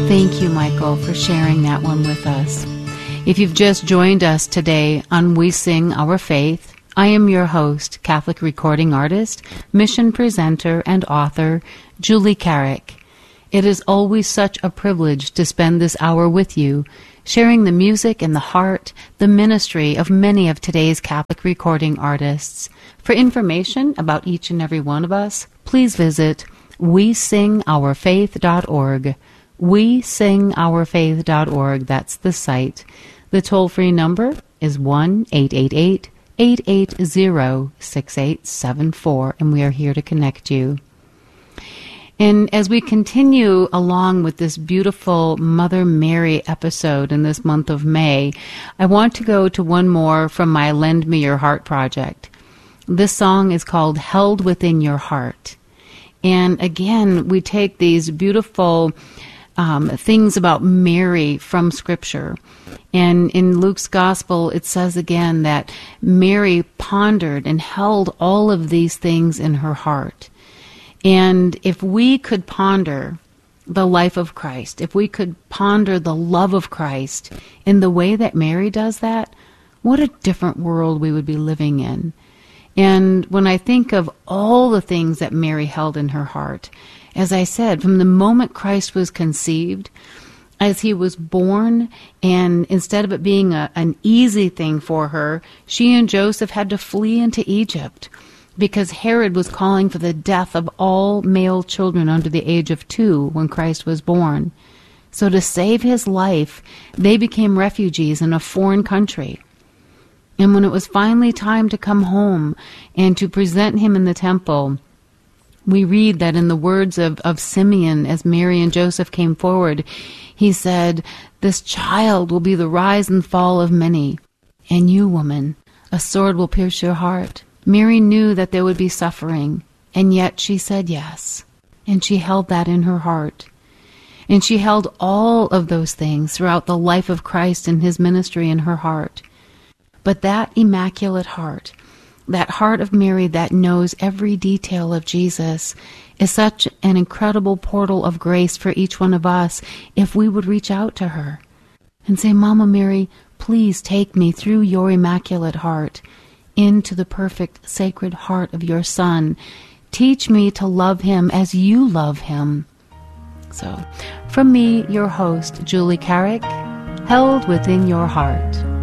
Thank you, Michael, for sharing that one with us. If you've just joined us today on We Sing Our Faith, I am your host, Catholic recording artist, mission presenter, and author, Julie Carrick. It is always such a privilege to spend this hour with you, sharing the music and the heart, the ministry of many of today's Catholic recording artists. For information about each and every one of us, please visit wesingourfaith.org. wesingourfaith.org, that's the site. The toll-free number is 1-888-880-6874, and we are here to connect you. And as we continue along with this beautiful Mother Mary episode in this month of May, I want to go to one more from my Lend Me Your Heart project. This song is called Held Within Your Heart. And again, we take these beautiful things about Mary from Scripture. And in Luke's Gospel, it says again that Mary pondered and held all of these things in her heart. And if we could ponder the life of Christ, if we could ponder the love of Christ in the way that Mary does that, what a different world we would be living in. And when I think of all the things that Mary held in her heart, as I said, from the moment Christ was conceived, as he was born, and instead of it being an easy thing for her, she and Joseph had to flee into Egypt because Herod was calling for the death of all male children under the age of 2 when Christ was born. So to save his life, they became refugees in a foreign country. And when it was finally time to come home and to present him in the temple, we read that in the words of Simeon, as Mary and Joseph came forward, he said, "This child will be the rise and fall of many, and you, woman, a sword will pierce your heart." Mary knew that there would be suffering, and yet she said yes, and she held that in her heart. And she held all of those things throughout the life of Christ and his ministry in her heart. But that immaculate heart, that heart of Mary that knows every detail of Jesus, is such an incredible portal of grace for each one of us if we would reach out to her and say, "Mama Mary, please take me through your immaculate heart into the perfect sacred heart of your Son. Teach me to love him as you love him." So, from me, your host, Julie Carrick, Held Within Your Heart.